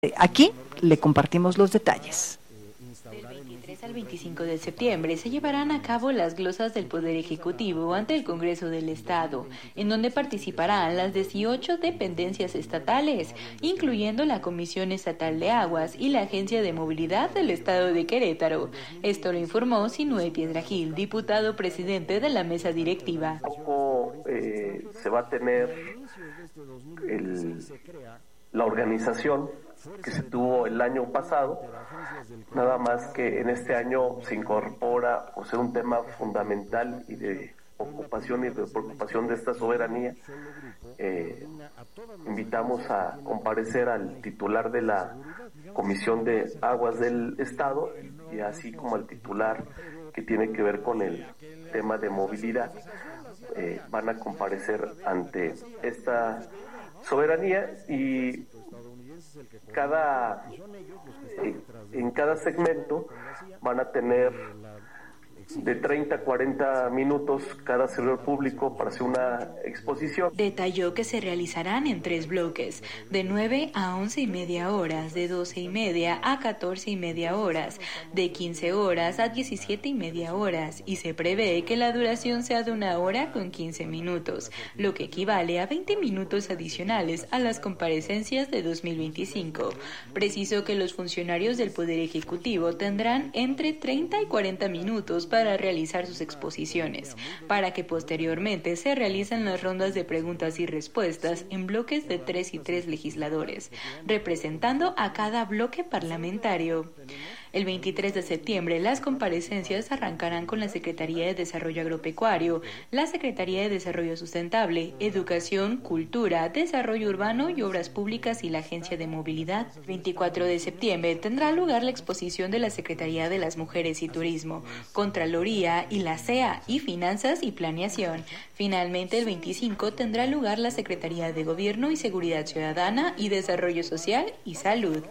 Aquí le compartimos los detalles. Del 23 al 25 de septiembre se llevarán a cabo las glosas del Poder Ejecutivo ante el Congreso del Estado, en donde participarán las 18 dependencias estatales, incluyendo la Comisión Estatal de Aguas y la Agencia de Movilidad del Estado de Querétaro. Esto lo informó Sinué Piedragil, diputado presidente de la mesa directiva. Se va a tener la organización que se tuvo el año pasado, nada más que en este año se incorpora, o sea, un tema fundamental y de ocupación y de preocupación de esta soberanía. Invitamos a comparecer al titular de la Comisión de Aguas del Estado y así como al titular que tiene que ver con el tema de movilidad. Van a comparecer ante esta soberanía y en cada segmento van a tener de 30 a 40 minutos cada servidor público para hacer una exposición. Detalló que se realizarán en 3 bloques, de 9 a 11:30 horas, de 12:30 a 14:30 horas, de 15 horas a 17:30 horas, y se prevé que la duración sea de 1 hora con 15 minutos, lo que equivale a 20 minutos adicionales a las comparecencias de 2025. Precisó que los funcionarios del Poder Ejecutivo tendrán entre 30 y 40 minutos para realizar sus exposiciones, para que posteriormente se realicen las rondas de preguntas y respuestas en bloques de 3 y 3 legisladores, representando a cada bloque parlamentario. El 23 de septiembre, las comparecencias arrancarán con la Secretaría de Desarrollo Agropecuario, la Secretaría de Desarrollo Sustentable, Educación, Cultura, Desarrollo Urbano y Obras Públicas y la Agencia de Movilidad. El 24 de septiembre tendrá lugar la exposición de la Secretaría de las Mujeres y Turismo, Contraloría y la CEA y Finanzas y Planeación. Finalmente, el 25 tendrá lugar la Secretaría de Gobierno y Seguridad Ciudadana y Desarrollo Social y Salud.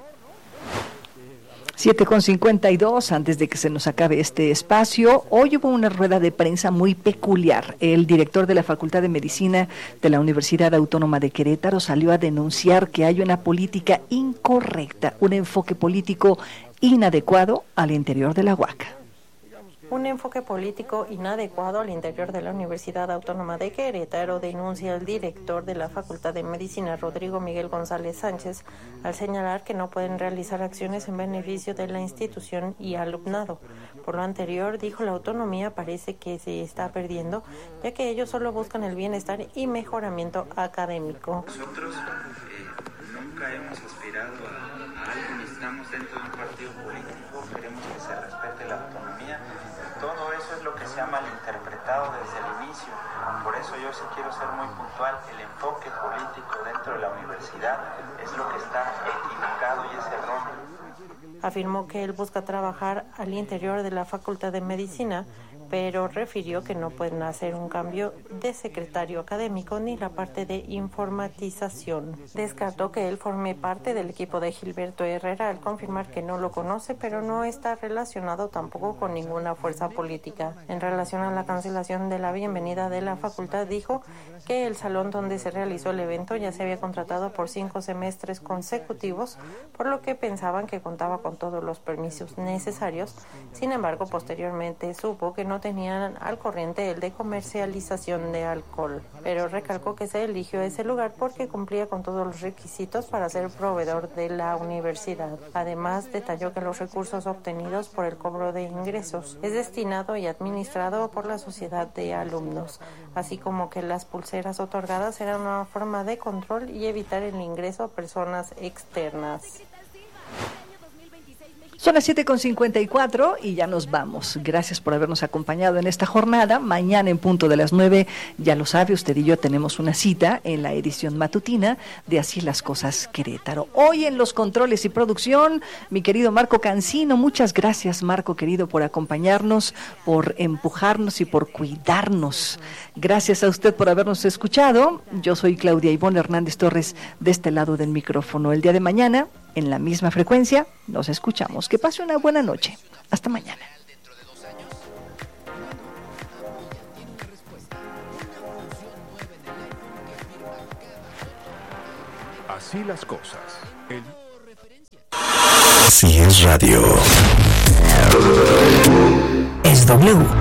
7:52, antes de que se nos acabe este espacio, hoy hubo una rueda de prensa muy peculiar. El director de la Facultad de Medicina de la Universidad Autónoma de Querétaro salió a denunciar que hay una política incorrecta, un enfoque político inadecuado al interior de la UACA. Un enfoque político inadecuado al interior de la Universidad Autónoma de Querétaro, denuncia el director de la Facultad de Medicina, Rodrigo Miguel González Sánchez, al señalar que no pueden realizar acciones en beneficio de la institución y alumnado. Por lo anterior, dijo, la autonomía parece que se está perdiendo, ya que ellos solo buscan el bienestar y mejoramiento académico. Nosotros nunca hemos aspirado a algo, ni estamos dentro de un partido político, queremos que se respete la autonomía. Todo eso es lo que se ha malinterpretado desde el inicio. Por eso yo sí quiero ser muy puntual. El enfoque político dentro de la universidad es lo que está equivocado y es erróneo. Afirmó que él busca trabajar al interior de la Facultad de Medicina, pero refirió que no pueden hacer un cambio de secretario académico ni la parte de informatización. Descartó que él forme parte del equipo de Gilberto Herrera al confirmar que no lo conoce, pero no está relacionado tampoco con ninguna fuerza política. En relación a la cancelación de la bienvenida de la facultad, dijo que el salón donde se realizó el evento ya se había contratado por 5 semestres consecutivos, por lo que pensaban que contaba con todos los permisos necesarios. Sin embargo, posteriormente supo que no tenían al corriente el de comercialización de alcohol, pero recalcó que se eligió ese lugar porque cumplía con todos los requisitos para ser proveedor de la universidad. Además, detalló que los recursos obtenidos por el cobro de ingresos es destinado y administrado por la sociedad de alumnos, así como que las pulseras otorgadas eran una forma de control y evitar el ingreso a personas externas. Son las 7:54 y ya nos vamos. Gracias por habernos acompañado en esta jornada. Mañana en punto de las 9, ya lo sabe, usted y yo tenemos una cita en la edición matutina de Así las Cosas Querétaro. Hoy en los controles y producción, mi querido Marco Cancino. Muchas gracias, Marco querido, por acompañarnos, por empujarnos y por cuidarnos. Gracias a usted por habernos escuchado. Yo soy Claudia Ivonne Hernández Torres, de este lado del micrófono. El día de mañana, en la misma frecuencia, nos escuchamos. Que pase una buena noche. Hasta mañana. Así las cosas. Así es radio. Es W.